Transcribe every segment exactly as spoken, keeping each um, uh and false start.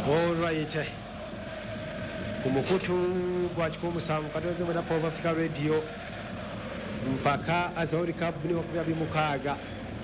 All right. Kumukutu gwa kikumu samu katoze mwena Power Africa Radio mpaka Azori Cup ni wakubya bili mukaga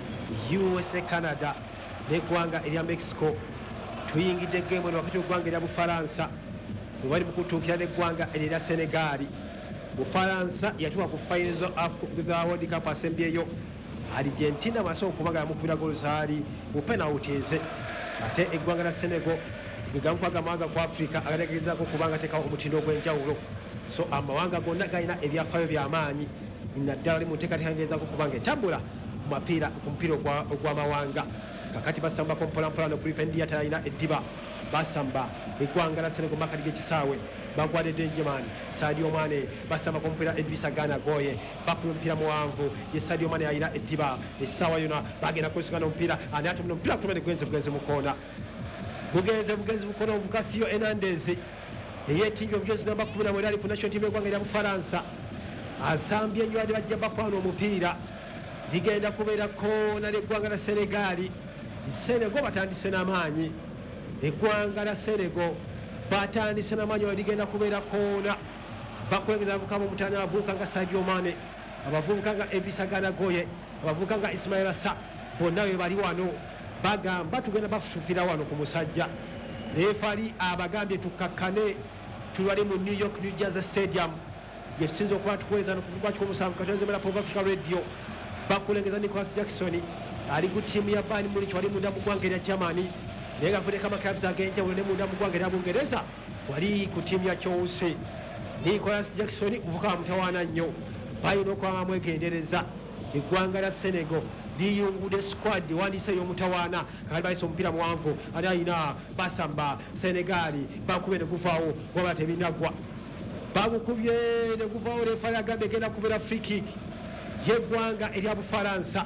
U S A Canada negwanga elia Mexico tuyingide game wakati ugwanga elia Bufaransa wali mukutukira negwanga elia Senegal. Bufaransa yatuwa ku finals of the World Cup assembly yo Argentina maso kubaga mukubira golosari mu penalties ate egwanga la Senegal gigamukwa gamaga ku Africa agategeza ko kubanga teka omutindo gwenjawulo so amawanga gonna gaina ebyafayo byamanyi inaddala muteka tangeza ko kubanga etambula ku mapira ku mpira kwa kwa mawanga kakati basamba ko mpola mpola no kulipendia tayina ediba basamba egwanga la Senegal makadige kisawe bagwade Denjeman Sadio Mane basamba ko mpira Edwisa Gana Goye bakuyo mpira muwanvu ye Sadio Mane ayina ediba esawa yona bagena kusikana mpira anatu mno mpira kumene gwenze gwenze mukona Bugeze bugeze bukono uvuka Theo Hernandez eyetinjwe mjozi namba kumi na moja ali ku national team y'Ugwanga ya Bufaransa asambye nyo adi bajja bakwano omupira ligenda kubera ko na legwanga la Senegal. Senegal batandise namanyi egwanga la Senegal batandise namanyi ligenda kubera kona bakulegeza avuka mu mutana avuka nga Sadio Mane abavuka nga Edwisa Gana Goye abavuka nga Ismaila Sa bonawe bali wano bagamba tugenda bafufira wano ku musajja lefali abagambye tukakane tulwali mu New York New Jersey Stadium yesinzo kwa tukweza no kubwa ku musavu katoze mera Power Africa Radio bakulengeza Nicholas Jackson ali ku timu ya Bayern Munich wali munda mu Gwanga ya Germany nega kule kama clubs agenje wali munda mu Gwanga ya Bungereza wali ku timu ya Chelsea. Nicholas Jackson uvuka mtawana nnyo bayino kwa amwegendereza igwanga la Senegal liyungude squad wandise yo mutawana kalibayiso mpira muwanvu alina basamba Senegali bakubene kuvaawo wabate binagwa bagukubye ne kuvaawo refali agambe genda kubera free kick yegwanga elia Bufaransa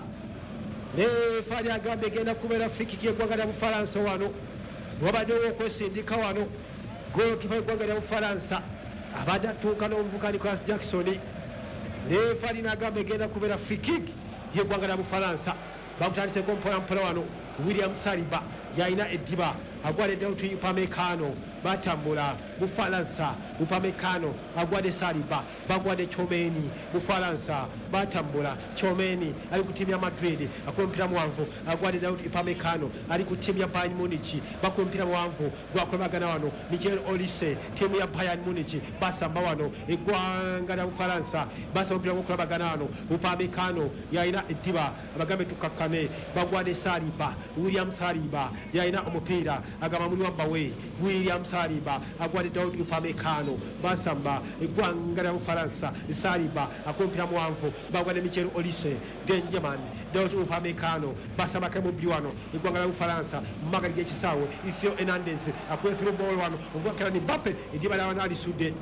refali agambe genda kubera free kick yegwanga elia Bufaransa wano wabade okwesindika wano goalkeeper yegwanga elia Bufaransa abada tuka no mvukani kwa Jackson refali nagambe genda kubera free kick yegwanga la Bufaransa bakutandise ko mpola mpola wano William Saliba yaina ediba agwade Dauti Upamecano batambula Bufaransa Upamecano agwade Saliba bagwade Chomeni Bufaransa batambula Chomeni ali ku timu ya Madrid akompira muwanvu agwade Dauti Upamecano ali ku timu ya Bayern Munich bakompira muwanvu gwakolagana wano Michael Olise timu ya Bayern Munich basamba wano egwanga la Bufaransa basompira gokolagana wano Upamecano yaina ediba abagambe tukakane bagwade Saliba William Saliba yaina omupira agama muri wambawe William Saliba agwade Daudi Upamecano basamba egwanga la Bufaransa Saliba akompira muwanvu bagwade Michael Olise Denjeman Daudi Upamecano basamba kemo biwano egwanga la Bufaransa magarige kisawe Theo Hernandez akwethro ball wano uvukira ni Mbappe ediba la wanali sude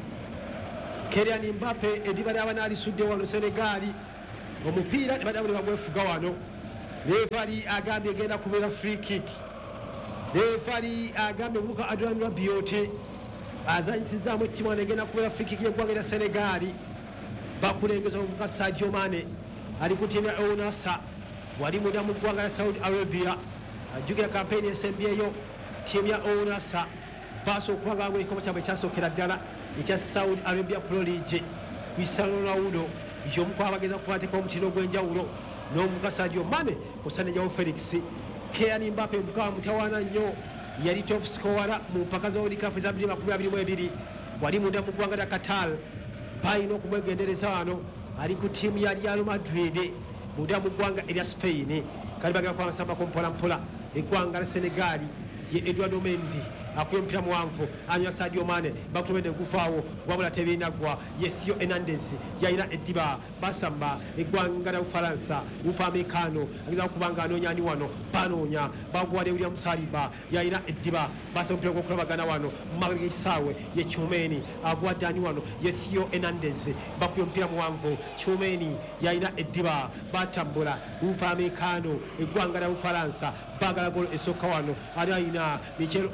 Kylian Mbappe ediba la wanali sude wano Senegal omupira badabule bagwefuga wano refali agambe genda kubera free kick refali agambe vuka Adrian Rabiot azanyisiza mu timu anegenda kubera free kick yegwanga ya Senegal bakulengeza vuka Sadio Mane ali kutimya Onasa wali muda mu gwanga la Saudi Arabia ajugira campaign ya S M B A yo timu ya Onasa baso kwanga ngule koma cyambe cyasokera dala icya Saudi Arabia Pro League Cristiano Ronaldo yo mukwa abageza kwateka omutino gwenjawulo novuka Sadio Mane kusane ya Felix Kylian Mbappe vuka mutawana nnyo yali top scorer mu mpaka za World Cup za bibiri makumi abiri mu ebiri wali munda mu gwanga la Qatar bayino kumwegendereza wano ali ku timu ya Real Madrid munda mu gwanga elia Spain kalibaga kwa samba ko mpola mpola egwanga la Senegal ye Eduardo Mendy akwempira muwanvu anya Sadio Mane bakutumene kufaawo wabula tebinagwa ye Theo Hernandez yaina ediba basamba egwanga la Bufaransa Upamecano agiza kubanga anonyani wano panonya bagwade William Saliba yaina ediba basompira ko kulabagana wano magrige sawe ye Chomeni agwadani wano ye Theo Hernandez bakuyompira muwanvu Chomeni yaina ediba batambula Upamecano egwanga la Bufaransa bagala gol esoka wano ali aina Michael Olise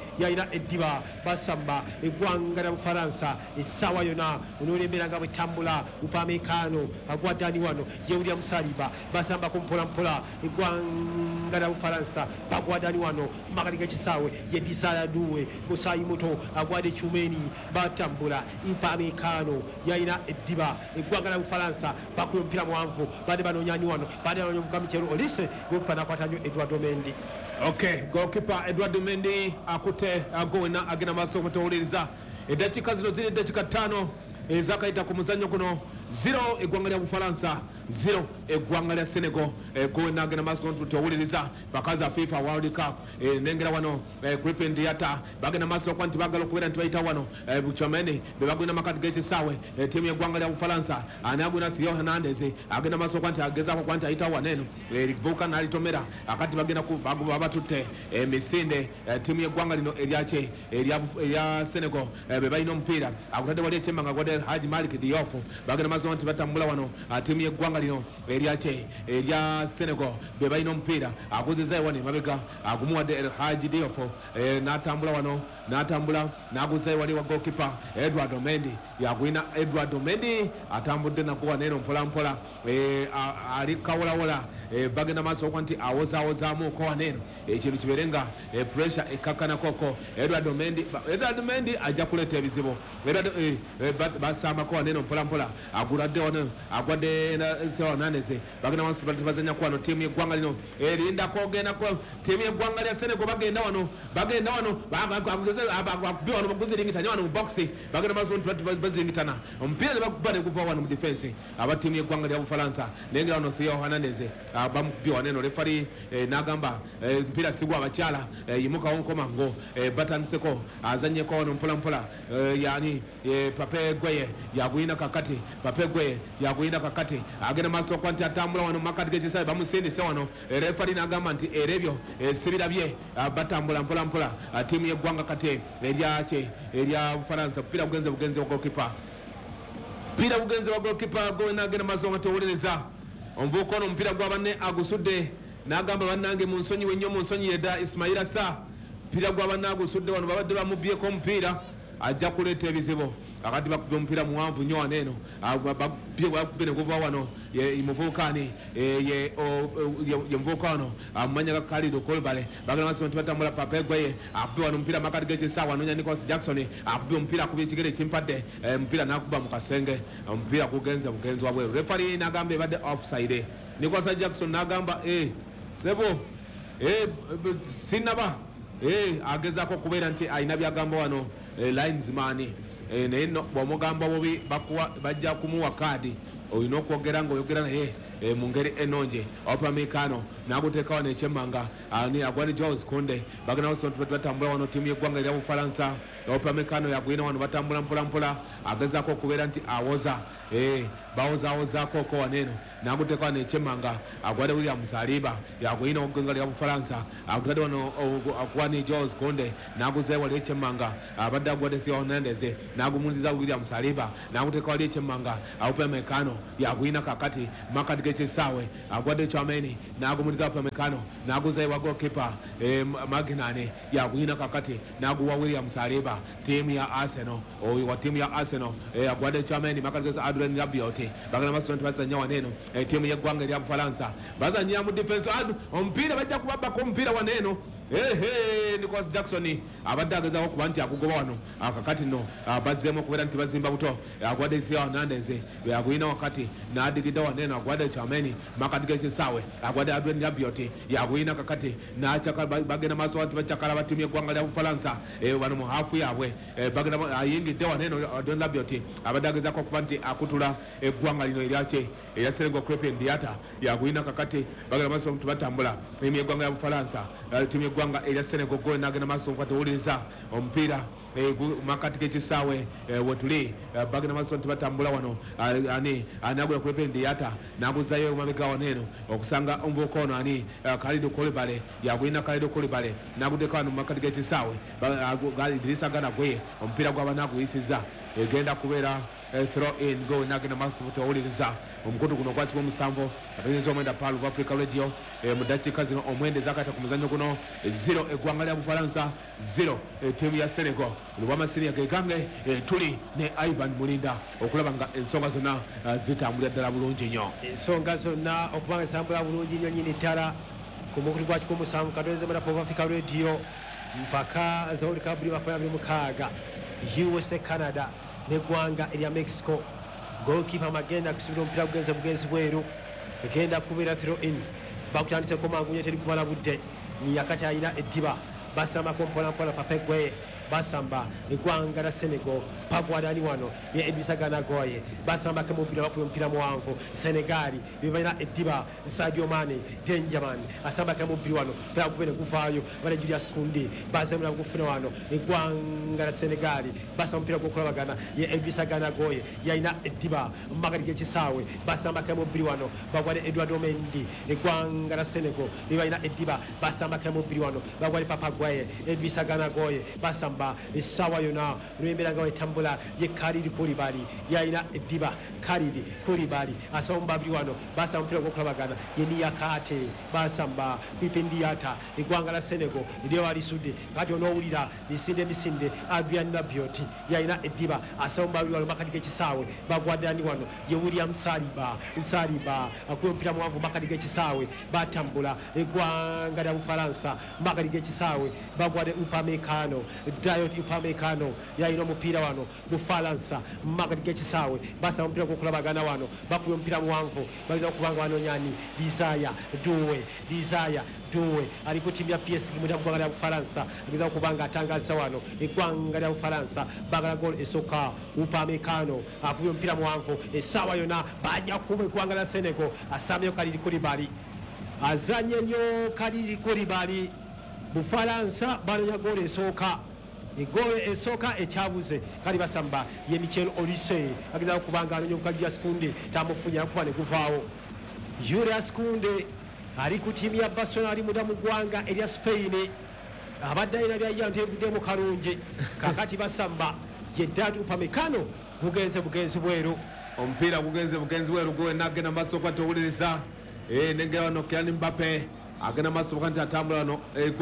yayina eddiba basamba eggwanga lya Bufalansa essaawa yonna onoolembera nga bwetambula Upamecano agwa Dani wano ye William Saliba basamba ku mpola mpola eggwanga lya Bufalansa bagwa Dani wano makati g'ekisaawe ye Disaya Duwe Musayi Muto agwadde Chumeni batambula Upamecano yayina eddiba eggwanga lya Bufalansa bakuba omupiira muwanvu badde banoonyani wano badde banoovuga Michel Olise gokipa nakwata nnyo Edouard Mendy. Okay, goalkeeper Edouard Mendy akute agowena agenda maaso okutowuliriza eddakiika zino ziri eddakiika ttaano ezakayita ku muzannyo guno zero eggwanga lya Bufalansa zero eggwanga lya Senegal gowena agenda maaso okutowuliriza bakazi FIFA World Cup nengera wano Crepin Diata bagenda maaso okuba nti bagala okubeera nti bayita wano Buchamene bebagwina makati g'ekisaawe ttiimu y'eggwanga lya Bufalansa ani agwina Theo Hernandez agenda maaso okuba nti agezaako okuba nti ayita wano eno Rivuka n'alitomera akati bagenda babatutte emisinde ttiimu y'eggwanga lino eryaki erya Senegal be balina omupiira akutadde wali ekyemma nga gwadde Haji Malik Diouf bagenda maaso nti batambula wano ttiimu y'eggwanga lino eryaki erya Senegal be balina omupiira aguzizayo wano emabega agumuwadde Haji Diouf n'atambula wano n'atambula n'aguzayo wali wa goalkeeper Edouard Mendy yagwina Edouard Mendy atambudde nagwo wano eno mpola mpola ali kawolawola bagenda maaso okuba nti awozaawozaamuuko wano eno ekintu kibeere nga pressure ekkakkana koko Edouard Mendy Edouard Mendy ajja kuleeta ebizibu basambako wano eno mpola mpola aguladde wano agwadde Theo Hernandez bagenda maaso bazanyako wano ttiimu y'eggwanga lino erinda kogendako ttiimu y'eggwanga lya Senegal bagenda wano bagenda wano bakubi wano baguziringitanya wano mu boxi bagenda maaso nti bazingitana omupiira ne bakuba ne guva wano mu defense aba ttiimu y'eggwanga lya Bufalansa nengera wano Theo Hernandez bamukubi wano eno refari n'agamba omupiira sigwa abakyala yimukawo nkomango batandiseko azanyeko wano mpola mpola yani Pape Gueye yaguyina kakati Pape Gueye yaguyina kakati agenda maaso okuba nti atambula wano makati g'ekisaawe bamusindise wano refari n'agamba nti era ebyo sibirabye batambula mpola mpola ttiimu y'eggwanga kati eryaki erya Bufalansa omupiira bugenze bugenze wa goalkeeper omupiira bugenze wa goalkeeper gowena agenda maaso nga towuliriza omuvubuka ono omupiira gwa banne agusudde n'agamba bannange munsonyiwe nnyo munsonyiye dda Ismaila Sarr omupiira gwa banne agusudde wano babadde bamubyeko omupiira ajja kuleeta ebizibu akati bakubye omupiira muwanvu nnyo wano eno bakubye ne guva wano muvubukaani ye muvubuka wano amumanya ga Khalid Koulibaly bagenda maaso nti batambula Pape Gueye akubye wano omupiira makati g'ekisaawe anonya Nicholas Jackson akubye omupiira akubye ekigere ekimpadde omupiira n'akuba mu kasenge omupiira gugenze bugenzi wabweru refari n'agamba ebadde offside Nicholas Jackson n'agamba sebo sinaba agezaako okubeera nti alina byagamba wano linesman naye bw'omugamba bubi bajja kumuwa kaadi olina okwogera ngaoyogera naye mu ngeri ennungi Upamecano n'aguteeka wano ekyemmanga agwali Jules Kounde bagenda maaso nti batambula wano ttiimu y'eggwanga erya Bufalansa Upamecano yagwina wano batambula mpola mpola agezaako okubeera nti awoza bawozaawozaako ko wano eno n'aguteeka wano ekyemmanga agwali William Saliba yagwina eggwanga lya Bufalansa agutadde wano akuwani Jules Kounde n'aguzayo wali ekyemmanga abadde agwadde Theo Hernandez n'agumuliza William Saliba n'aguteeka wali ekyemmanga Upamecano yagwina kakati makati g'ekisaawe agwadde Chouameni n'agumuliza Upamecano n'aguzayo wa goalkeeper Magnane yagwina kakati n'aguwa William Saliba ttiimu ya Arsenal oyo wa ttiimu ya Arsenal agwadde Chouameni makati g'ekisaawe Adrien Rabiot bagenda maaso nti bazannya wano eno ttiimu y'eggwanga erya Bufalansa bazannyira mu defense omupiira bajja kubabbako omupiira wano eno ehe Nicholas Jackson abadde agezaako okuba nti akugoba wano akakati no bazzeemu okubeera nti bazimba buto agwadde Theo Hernandez yagwina wakati n'adigidde wano eno agwadde Chouameni makati g'ekisaawe agwadde Adrien Rabiot yagwina kakati bagenda maaso nti bakyakala ba ttiimu y'eggwanga lya Bufalansa wano mu haafu yaabwe bagenda ayingidde wano eno Adrien Rabiot abadde agezaako okuba nti akutula eggwanga lino eryaki erya Senegal Crepin Diata yagwina kakati bagenda maaso nti batambula ttiimu y'eggwanga lya Bufalansa ttiimu y'eggwanga erya Senegal gwe n'agenda maaso nti batewuliriza omupiira makati g'ekisaawe wetuli bagenda maaso nti batambula wano ani anagula Crepin Diata n'aguzayo mabega wano eno okusanga omuvubuka ono ani Khalid Koulibaly yagwina Khalid Koulibaly n'aguteeka wano mu makati g'ekisaawe Idrissa Gana Gueye omupiira gw'aba n'aguyisizza egenda kubeera throw in go nagenda maaso mutawuliriza omukutu guno gwakibwa omusanvu ategeeza omwenda palu of Africa Radio mu dakiika zino omwenda ezakata ku muzannyo guno zero eggwanga lya Bufalansa zero ttiimu ya Senegal olw'amasiriya gegange tuli ne Ivan Mulinda okulaba nga ensonga zonna zitambulira ddala bulungi nnyo ensonga zonna okuba nga zitambula bulungi nnyo nyini ddala ku mukutu gwakibwa omusanvu katoneza omwenda palu of Africa Radio mpaka zawulika buli makumyabiri abiri mukaaga U S A Canada neggwanga erya Mexico goalkeeper magenda kusubira omupiira gugenze bugenzi bweru egenda kubeera throw in bakutandiseko mangu nnyo teri kumala budde ni yakati ayina eddiba basambako mpolampola papegwe basamba eggwanga lya Senegal pagwadani wano ye Idrissa Gana Gueye basambako mupira bakuba omupiira muwanvu Senegal bebalina eddiba Sadio Mane Denjaman asambako mupira wano bakubene guvaayo bale Julius Koundé bazamula gufuna wano eggwanga lya Senegal basamba omupiira gwokulabagana ye Idrissa Gana Gueye yalina eddiba mumagati g'ekisaawe basambako mupira wano bagwade Edouard Mendy eggwanga lya Senegal bebalina eddiba basambako mupira wano bagwade Papa Gueye Idrissa Gana Gueye basamba essaawa yona olw'embeera nga wetambula ye Khalid Koulibaly yalina eddiba Khalid Koulibaly asaba mu babiri wano basamba omupiira gw'okulabagana ye Niakate basamba Kripin-Diatta eggwanga lya Senegal eryo walisudde kati onoowulira misinde misinde Adrian Rabiot yalina eddiba asaba mu babiri wano makati g'ekisaawe bagwadde ani wano ye William Saliba Saliba akuba omupiira muwanvu makati g'ekisaawe batambula eggwanga lya Bufalansa makati g'ekisaawe bagwadde Upamecano Dayot Upamecano yalina omupiira wano Bufalansa makati g'ekisaawe basaba omupiira gw'okulabagana wano bakuba omupiira muwanvu bageza okubanga wanonyani Desire Doué Desire Doué ali ku ttiimu ya P S G mu ggwanga lya Bufalansa ageza okubanga atangaza wano eggwanga lya Bufalansa bagala gol esooka Upamecano akubye omupiira muwanvu essaawa yonna bajja kuba eggwanga lya Senegal asambyeyo Khalid Koulibaly azanye nnyo Khalid Koulibaly Bufalansa banonya gol esooka egolo esooka ekyabuze kali basamba ye Michel Olise ageza okubanga anonya ovuka Julius Koundé tamufunya kuba ne guvaawo Julius Koundé ali ku ttiimu ya Barcelona ali muda mu ggwanga erya Spain abadde alina byayira ntevuddemu kalungi kakati basamba ye Dayot Upamecano gugenze bugenzi bweru omupiira gugenze bugenzi bweru gwe nagenda maaso kwatowuliriza negera wano Kylian Mbappe agenda maaso kanti atambula wano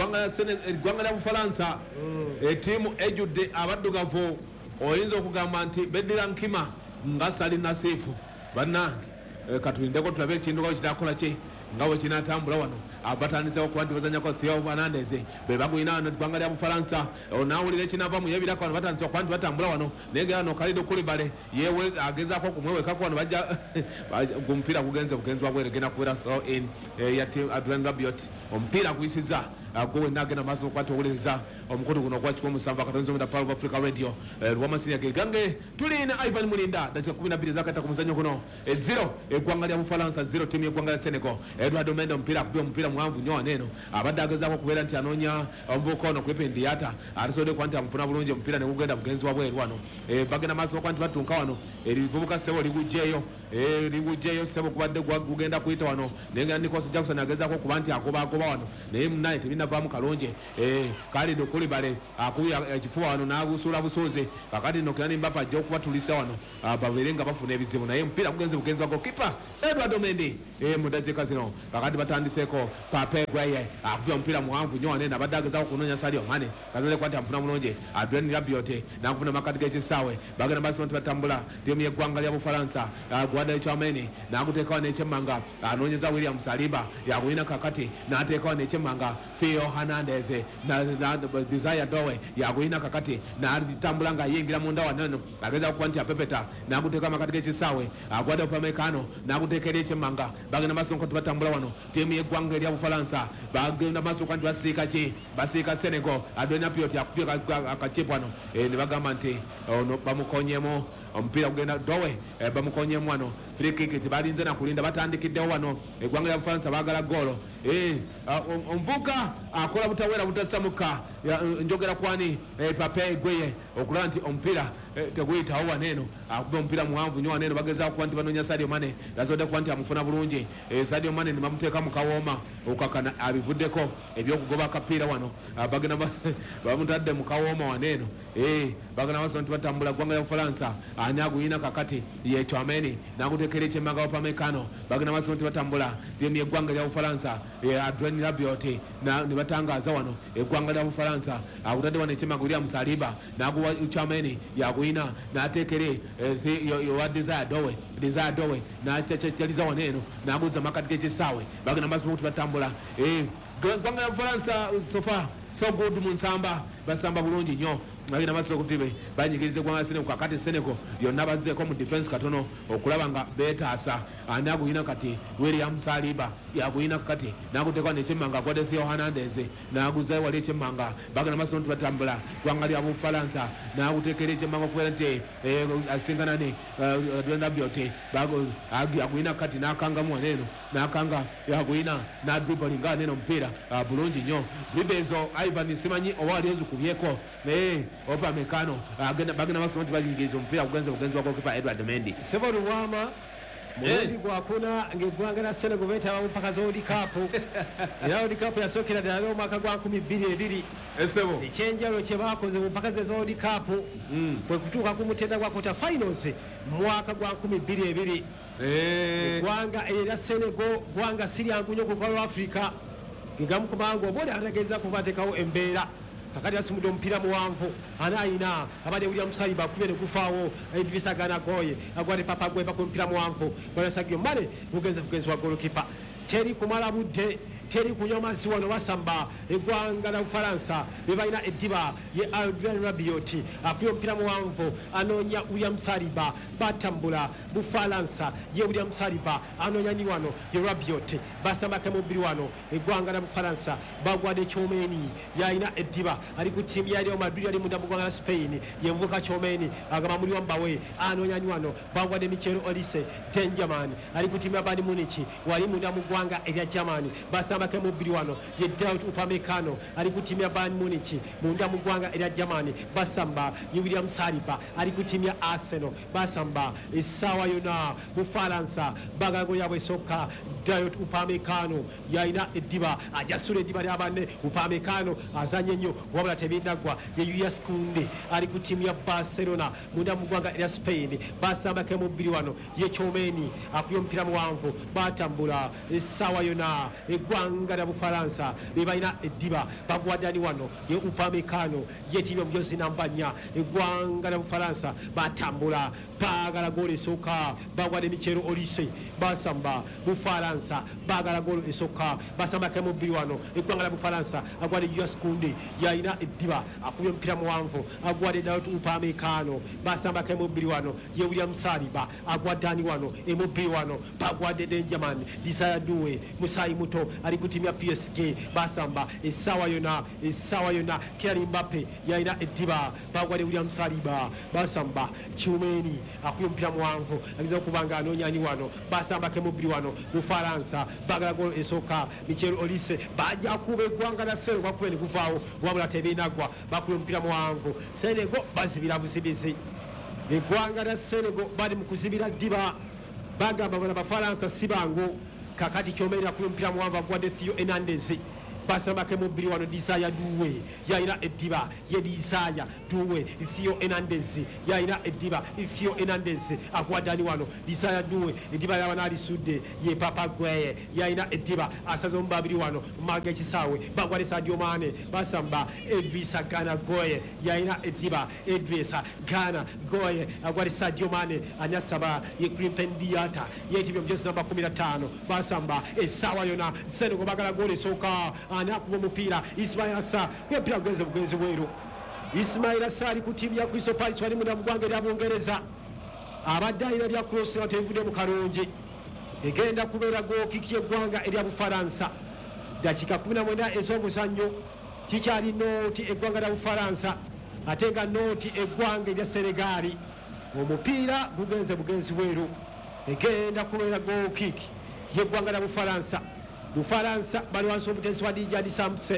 eggwanga lya Bufalansa ettiimu ejjudde abaddugavu oyinza okugamba nti beddira nkima nga Sali Nasifu bannange katulindeko tulabe ekinduka kitakola ki nga bwe kinatambula wano abatandise okuba nti bazanyako Theo Hernandez be bagwina wano eggwanga lya Bufalansa onaawulira ekinava mu yebirako wano batandise okuba nti batambula wano naye wano Khalid Koulibaly yewe agezaako okumwewekako wano bajja omupiira gugenze bugenzi wabwe egenda kubeera throw in ya team Adrian Rabiot omupiira guyisiza gwe wenna agenda maaso okukwatowuliriza omukutu guno ogwakikuba omusanvu akatoneza omwenda Palu of Africa Radio lw'amasinya gegange tuli ne Ivan Mulinda dakiika kumi na bbiri ezakata ku muzannyo guno zero eggwanga lya Bufalansa zero ttiimu y'eggwanga lya Senegal Edouard Mendy omupiira akubye omupiira muwanvu nnyo wano eno abadde agezaako okubeera nti anoonya omuvubuka ono Kripin-Diatta atasobodde kuba nti amufuna bulungi omupiira ne gugenda bugenzi wabweru wano bagenda maaso okuba nti batunka wano erivubuka ssebo ligugjeeyo ligugjeeyo ssebo kubadde gugenda kuyita wano naye nga Nicholas Jackson agezaako okuba nti agobaagoba wano naye munaye tebinavaamu kalungi Khalid Koulibaly akubye ekifuba wano n'abusuula busuuzi kakati nno Kylian Mbappe ajja okubatulisa wano babeere nga bafuna ebizibu naye omupiira gugenze bugenzi wago kipa Edouard Mendy mu dakiika zino kakati batandiseeko Papa Gueye akubye omupiira muwanvu nnyo wane nabadde agezaako okunoonya Sadio Mane kazale kwati amufuna mulungi Adrien Rabiot n'amufuna makati g'ekisaawe bagenda maaso nti batambula ttiimu y'eggwanga lya Bufalansa Guada Chouameni n'aguteekawo n'ekyemmanga anoonyeza William Saliba yaguyina kakati n'ateekawo n'ekyemmanga Theo Hernandez na Desire Doué yaguyina kakati n'atambula ng'ayingira munda waneno agezaako kuba nti apepeta n'aguteeka makati g'ekisaawe Guada Upamecano n'aguteeka eri ekyemmanga bagenda maaso nti batambula wano ttiimu y'eggwanga erya Bufalansa bagenda maaso nti basiika ki basiika Senegal Adrien Rabiot akubye akakipu wano ne bagamba nti ono bamukonyemu omupiira gugenda Doué bamukonyemu wano free kick tebalinze nakulinda batandikiddewo wano eggwanga lya Bufalansa baagala goolo omuvubuka akola butaweera butasamuka njogera kwani Pape Gweye okulaba nti omupiira teguyitawo waneeno akuba omupiira muwanvu nnyo waneeno bagezaako kuba nti banoonya Sadio Mane yazodde kuba nti amufuna bulungi Sadio Mane ne bamuteeka mu kawooma okakana abivuddeko ebyokugoba akapiira wano bagenda bamutadde mu kawooma waneeno bagenda basaba nti batambula ggwanga lya Bufalansa ani aguyina kakati ye Tchouaméni n'aguteekera ekyemmanga Upamecano bagenda basaba nti batambula timu y'eggwanga lya Bufalansa Adrien Rabiot ne batangaaza wano eggwanga lya Bufalansa agutadde wano ekyemmanga William Saliba n'aguwa Tchouaméni yaguyina n'ateekere wa Desire Doe Desire Doe n'akyaliza waneeno n'aguzza makati g'ekisaawe bagenda basaba nti batambula eggwanga lya Bufalansa sofa so good mu nsamba basamba bulungi nnyo bagenda basaba okutibe banyigiriza eggwanga Senegal kakati Senegal yonna bazzeeko mu defense katono okulaba nga beetaasa ani aguyina kati William Saliba yaguyina kati n'aguteekwa n'ekyemmanga agwadde Theo Hernandez n'aguzzayo wali ekyemmanga bagenda basaba nti batambula ggwanga lya Bufalansa n'aguteekera ekyemmanga okubeera nti asinkana ne Adrien Rabiot aguyina kati n'akangamu waneeno n'akanga yaguyina n'adribblinga waneeno omupiira bulungi nnyo dribble ezo Ivan simanyi oba wali ozikubyeko Upamecano bagenda basaba nti bayingiriza omupiira kugenza bugenzi wa goalkeeper Edward Mendy Sebo Luwama mulundi gwakuna ng'eggwanga lya Senegal beetaba mu mpaka za World Cup era World Cup yasookera ddala n'omwaka gwa nkumi bbiri ebiri ekyenjalo kye baakoze mu mpaka ze za World Cup kwe kutuuka ku mutenda gwa quarter finals mu mwaka gwa nkumi bbiri ebiri eggwanga erya Senegal gwanga siryangu nnyo ku lukalu lwa Africa gegamu ku mangu oboolya ategeeza kubateekawo embeera kakati asimudde omupiira muwanvu anaayina abadde William Saliba akubye ne gufaawo Idrissa Gana Gueye agwadde Papa Gweba ku mupiira muwanvu gwala Sadio Mane bugenze bugenzi wa goalkeeper teri kumala budde teri kunywa mazzi wano basamba eggwanga lya Bufalansa be balina eddiba ye Adrien Rabiot akubye omupiira muwanvu anoonya William Saliba batambula Bufalansa ye William Saliba anoonya ni wano ye Rabiot basambake mu bbiri wano eggwanga lya Bufalansa bagwadde Tchouaméni yalina eddiba ali ku ttiimu ya Real Madrid ali munda mu ggwanga lya Spain ye Mvuka Tchouaméni agamba muli wambawe anoonya ni wano bagwadde Mikel Olise Dengerman ali ku ttiimu ya Bayern Munich wali munda mu ggwanga erya Germany basambake mu bbiri wano ye Daoud Upamecano ali ku ttiimu ya Bayern Munich munda mu ggwanga erya Germany basamba ye William Saliba ali ku ttiimu ya Arsenal basamba essaawa yonna Bufalansa bagago lyabwe esooka Daoud Upamecano yalina eddiba ajasula eddiba lya banne Upamecano azanye nnyo wabula tebinaggwa ye Julius Kounde ali ku ttiimu ya Barcelona munda mu ggwanga erya Spain basambake mu bbiri wano ye Tchouaméni akubye omupiira muwanvu batambula essaawa yonna eggwanga lya Bufalansa be balina eddiba bagwaddani wano ye Upamecano ye ttiimu omujozi namba nnya eggwanga lya Bufalansa batambula baagala goolo esooka bagwadde Mikel Olise basamba Bufalansa baagala goolo esooka basambake mu bbiri wano eggwanga lya Bufalansa agwadde Julius Kounde yalina eddiba akubye omupiira muwanvu agwadde Daoud Upamecano basambake mu bbiri wano ye William Saliba agwaddani wano emu bbiri wano bagwadde Dengerman Desire Doe musayi muto ali ku ttiimu ya P S G basamba essaawa yonna essaawa yonna Kylian Mbappe yalina eddiba bagwadde William Saliba basamba Tchouaméni akubye omupiira muwanvu ageza okubanga anoonyani wano basambake mu bbiri wano Bufalansa bagala goolo esooka Mikel Olise bajja kuba eggwanga lya Senegal bakube ne guvaawo wabula tebinaggwa bakubye omupiira muwanvu Senegal bazibira buzibizi eggwanga lya Senegal bali mu kuzibira ddiba bagamba bona Bafalansa si bangu kakati Tchouaméni akubye omupiira muwanvu agwadde Theo Hernandez basambake mu bbiri wano Desire Doe yalina eddiba ye Desire Doe Theo Hernandez yalina eddiba Theo Hernandez agwaddani wano Desire Doe eddiba lyabana alisudde ye Papa Gweye yalina eddiba asaze omu babiri wano maga ekisaawe bagwadde Sadio Mane basamba Idrissa Gana Gueye yalina eddiba Idrissa Gana Gueye agwadde Sadio Mane anyasaba ye Krépin Diatta yetibye omujozi namba kumi na ttaano basamba essaawa yonna Senegal bagala goolo esooka ani akuba omupiira Ismail Assar kwepiira bugenze bugenzi bweru Ismail Assar ali ku ttiimu ya Crystal Palace wali munda mu ggwanga erya Bungereza abadde alina bya cross nga tebivudde mu kalungi egenda kubeera gookiki eggwanga erya Bufalansa dakiika kumi na mwenda ez'omuzannyo kikyali nooti eggwanga lya Bufalansa ate nga nooti eggwanga erya Senegali omupiira gugenze bugenzi bweru egenda kubeera gookiki yeggwanga lya Bufalansa Bufalansa bali wansi omutensi wa Djihad Samse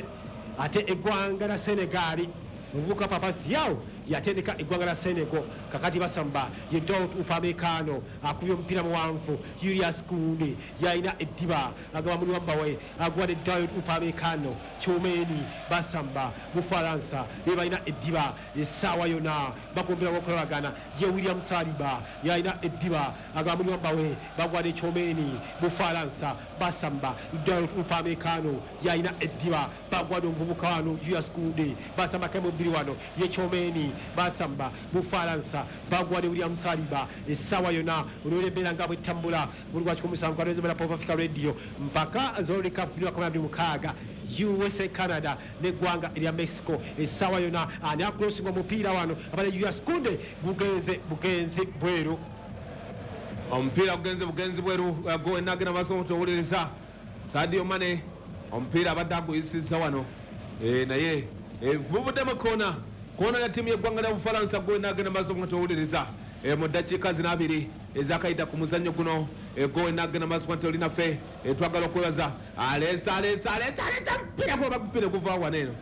ate eggwanga la Senegali omuvubuka Papa Thiaw yatendeka eggwanga la Senegal kakati basamba ye Daoud Upamecano akubye omupiira muwanvu Julius Kounde yalina eddiba agaba muli wambawe agwadde Daoud Upamecano Chomeni basamba Bufaransa be balina eddiba essaawa yonna bakumbira okulabagana ye William Saliba yalina eddiba agaba muli wambawe bagwadde Chomeni Bufaransa basamba Daoud Upamecano yalina eddiba bagwadde omuvubuka wano Julius Kounde basamba kemubiri wano ye Chomeni basamba Bufaransa bagwadde William Saliba essaawa yonna olwera embeera nga bwetambula buli lwa kikumi musanvu kalezebera Pop Africa Radio mpaka Zoli Cup bibiri makumi abiri mukaaga U S A Canada neggwanga erya Mexico essaawa yonna ani acrossing omupiira wano abale U S Kounde gugenze bugenzi bweru omupiira gugenze bugenzi bweru go nagena baso towuliriza Sadio Mane omupiira abadde aguyisizza wano eh naye buvuddemu koona koona ya timu y'eggwanga lya Bufalansa gwe nagenda maaso nga towuliriza mu ddakiika zino abiri ezakayita ku muzannyo guno gwe nagenda maaso nga tolinaffe twagala okwebaza aleesa aleesa aleesa aleesa mpira gwe bagupire guva wano eno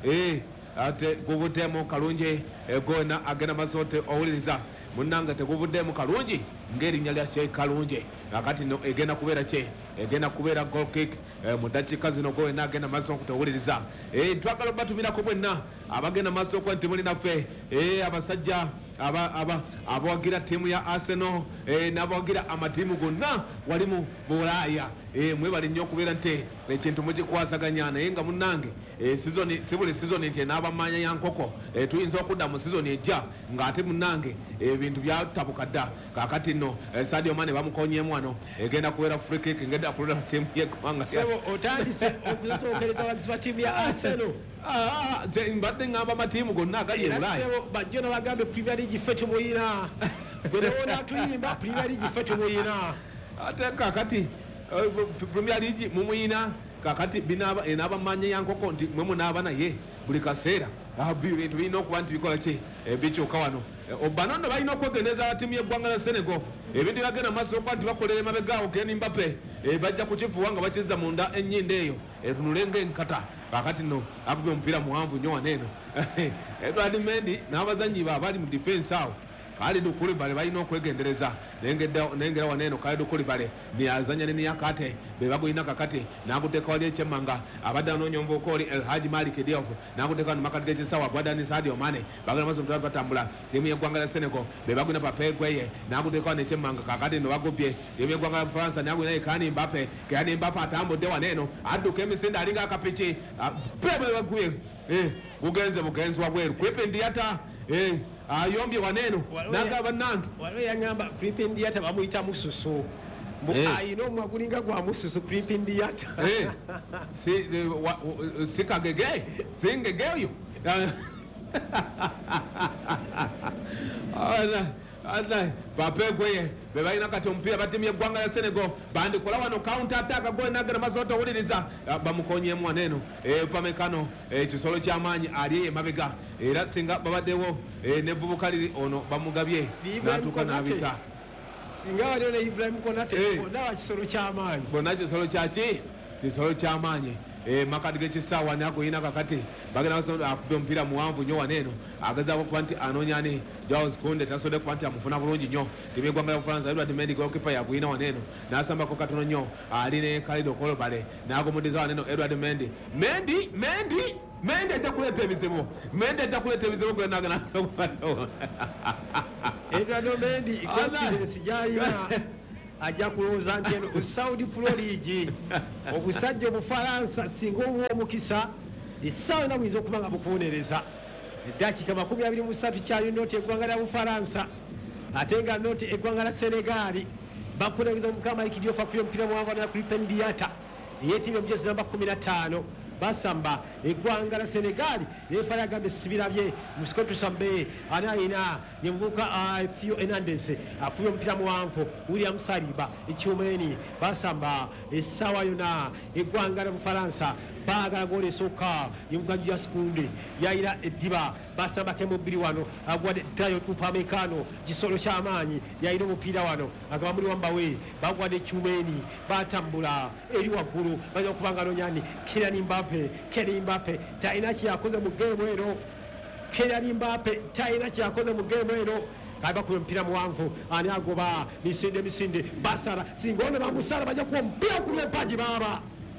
ate guvuddemu kalungi gwe agenda maaso te owuliriza munnange teguvuddemu kalungi ng'erinnya lya Sheikh Kalungi kakati no egenda kubeera ki egenda kubeera goal kick mu ddakiika zino gwe nagenda maaso okutowuliriza twagala obatumirako bwenna abagenda maaso okuba nti muli naffe abasajja abawagira ttiimu ya Arsenal n'abawagira amatiimu gonna wali mu Bulaaya mwebale nnyo okubeera nti ekintu mukikwasaganya naye nga munnange si buli sizoni nti enaabamanya ya nkoko tuyinza okudda mu sizoni ejja ng'ate munnange ebintu byatabuka dda kakati nno Sadio Mane bamukonyeemu wano egenda kubeera free kick ngenda kulula ttiimu y'eggwanga otandise okusookereza abagizi ba ttiimu ya Arsenal mbadde ngamba amatiimu gonna agali ebulaaya bajjo nabagambe Premier League ffe tumuyina gwenewoona atuyimba Premier League ffe tumuyina ate kakati Premier League mumuyina kakati binaba enabamanya yankoko nti mwe munaaba naye buli kaseera ebintu birina okuba nti bikola ki bikyuka wano obanono balina okwegendeza ttiimu y'eggwanga la Senegal ebintu byagenda maaso okuba nti bakolera emabegaawo Kylian Mbappe bajja kukifuwa nga bakizza munda ennyinda eyo etunule ng'enkata kakati nno akubye omupiira muwanvu nnyo wano eno Edward Mendy n'abazannyi be abali mu defense awo Khalid Koulibaly balina okwegendereza nengera wano eno Khalid Koulibaly niyazanya ne Niyakate be bagulina kakati n'akuteeka wali ekyemmanga abadde anoonya omuvubuka oli El Hadji Malick Diop n'akuteeka wano makati g'ekisawa gwadani Sadio Mane bagala maaso mutala batambula ttiimu y'eggwanga la Senegal be bagulina Pape Gueye n'akuteeka wano ekyemmanga kakati nno bagobye ttiimu y'eggwanga la Bufalansa n'agulina Kylian Mbappe Kylian Mbappe atambudde wano eno adduka emisinde alinga akapiki bwe bagubye gugenze bugenzi wabweru Kripin Diata ayombye waneno nagaba nange waliwo yangamba Kripin Diata bamuyita mususu ayina omwagulinga gwa mususu Kripin Diata sikagege singegeyo Pape Gueye be balina kati omupiira batimu y'eggwanga ya Senegal bandikola wano counter attack gwe nagera maaso otowuliriza bamukonyeemu wano eno Upamecano ekisolo ky'amaanyi ali emabega era singa babaddewo nevubuka liri ono bamugabye n'atuuka n'abita singa waliwo ne Ibrahim Konate bonna wa kisolo ky'amaanyi bonna kisolo kyaki kisolo ky'amaanyi makati g'ekisaawa nagoyina kakati bagenda basobola akubye omupiira muwanvu nnyo wano eno agezaako okuba nti anoonyani Jules Kounde tasobodde kuba nti amufuna bulungi nnyo ttiimu y'eggwanga lya Bufalansa Edward Mendy goalkeeper yaguyina wano eno n'asambako katono nnyo ali ne Khalid Koulibaly n'agomuddiza wano eno Edward Mendy Mendy Mendy Mendy ajja kuleeta ebizibu Mendy ajja kuleeta ebizibu gwe nagana Edward Mendy confidence gy'alina ajja kulowooza nti eno Saudi Pro League obusajja Obufalansa singa obuwa omukisa essaawa yonna buyinza okuba nga bukubonereza eddakiika makumi abiri mu ssatu kyali nooti eggwanga lya Bufalansa ate nga nooti eggwanga la Senegali bakulegeza omuvubuka Malick Diop akubye omupiira muwanvu na Kripin Diata eyeetiimu omujezi namba kumi na ttaano basamba eggwanga la Senegali neefala yagambye sibirabye musikotu sambe ani ayina ye muvubuka Theo Hernandez akubye omupiira muwanvu William Saliba Chomeni basamba essaawa yonna eggwanga la Bufalansa baagala goolo esooka ye muvubuka Julius Kounde yayira eddiba basambako emubiri wano agwadde Daoud Upamecano kisolo ky'amaanyi yayina omupiira wano agaba muli wambawe bagwadde Chomeni batambula eri waggulu baza okuba nga nonyani Kylian Mbappe Mbappe Kylian Mbappe talina kyakoze mu game eno Kylian Mbappe talina kyakoze mu game eno kaiba ku mpira muwanvu ani agoba misinde misinde basara singone bamusara bajja ku mpira ku empaji baba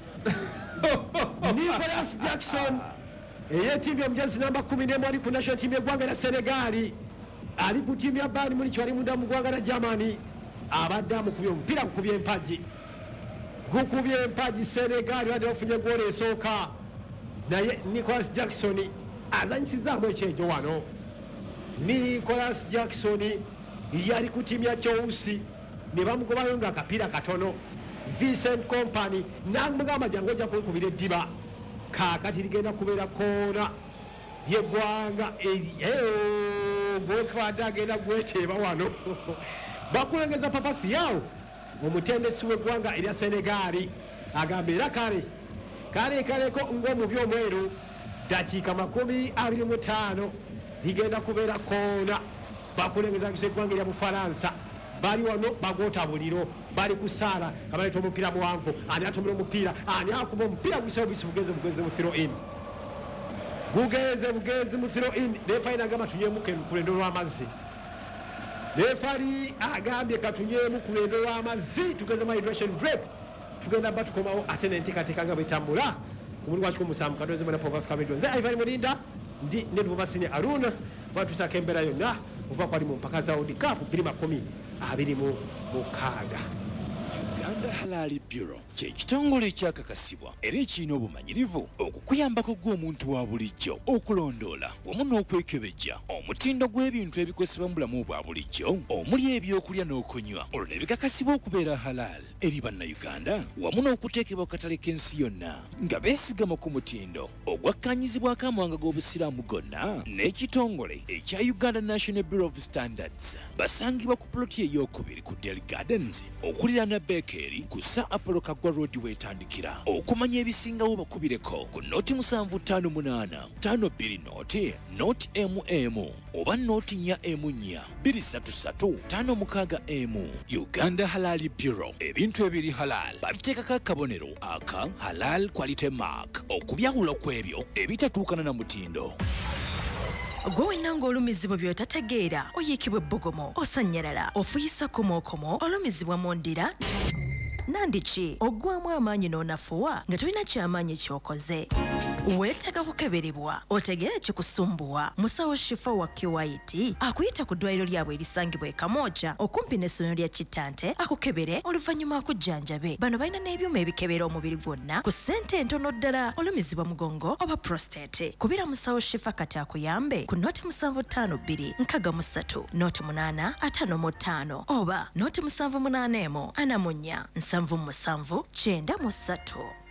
Nicholas Jackson eye timu ya mjezi namba kumi n'emu ali ku national team y'eggwanga lya Senegal ali ku timu ya Bayern Munich ali munda mu ggwanga lya Germany abadde amukubye omupiira gukubye empaji gukubye empaji Senegal badde bafunye goolo esooka naye Nicholas Jackson azanyisizaamu ekyejo wano Nicholas Jackson yali ku timu ya Chelsea ne bamugobayo nga akapiira katono Vincent Kompany namugamba jangu ojja kunkubira eddiba kaakati ligenda kubeera koona ly'eggwanga gwekabadde agenda gweteeba wano bakulengeza Papa Thiaw omutendesi w'eggwanga erya Senegal agamba era kale kale kaleko ng'omubi omweru dakiika makumi abiri mu ttaano ligenda kubeera koona bakulengeza eggwanga erya Bufalansa bali wano bagota buliro bali kusaala kabaleta omupiira muwanvu ani atumira omupiira ani akuba omupiira gusaba bisi bugeze bugeze mu throw in gugeze bugeze mu throw in refa inagamba tunyemu kulendo lw'amazzi refari agambye katunyemu kulendo lw'amazzi tugeze mu hydration break tugenda batukomawo ate n'enteekateeka nga bwetambula ku muli wakiko musanvu kadoze mwana Pova Africa Radio nze Ivan Mulinda ndi Nedvu Basine Aruna batusaako embeera yonna uva kwali mu mpaka za World Cup bbiri makumi abiri mu mukaaga. Uganda Halal Bureau kye kitongole ekyakakasibwa era ekirina obumanyirivu okukuyambako gw'omuntu wa bulijjo okulondoola wamu n'okwekebejja omutindo gw'ebintu ebikozesebwa mu bulamu bwa bulijjo omuli ebyokulya n'okunywa olwo ne bikakasibwa okubeera halal eri bannayuganda wamu n'okuteekebwa ku katale k'ensi yonna nga beesigama ku mutindo ogwakkaanyizibwako amawanga g'obusiraamu gonna n'ekitongole ekya Uganda National Bureau of Standards basangibwa ku ploti ey'okubiri ku Dairy Gardens okuliraana Bakery ku Sir Apollo Kagwa Road wetandikira okumanya ebisingawo bakubireko ku noti musanvu ttaano munaana ttaano bbiri noti noti M M oba noti nnya M nnya bbiri ssatu ssatu ttaano mukaaga M. Uganda Halal Bureau ebintu ebiri halal babiteekako akabonero aka halal quality mark okubyawula ku ebyo ebitatuukana na mutindo. Gwe nanga olumizibwa by'otategeera oyiikibwa ebbogomo osanyalala ofuyisa komokomo olumizibwa mu ndira nandiki oggwamu amaanyi n'onafuwa nga tolina kyamaanyi ky'okoze weetaaga kukeberebwa otegeera kikusumbuwa musawo Shifa wa Kiwaiti akuyita ku ddwaliro lyabwe erisangibwa e Kamooja okumpi n'essomero lya Kitante akukebere oluvannyuma akujjanjabe bano balina n'ebyuma ebikebera omubiri gwonna ku ssente entono ddala olumizibwa mugongo oba prostate kubira musawo Shifa kati akuyambe ku noti musanvu ttaano bbiri nkaaga mu ssatu noti munaana ataano mu ttaano oba noti musanvu munaana emu ana mu nnya nsanvu mu musanvu kyenda mu ssatu.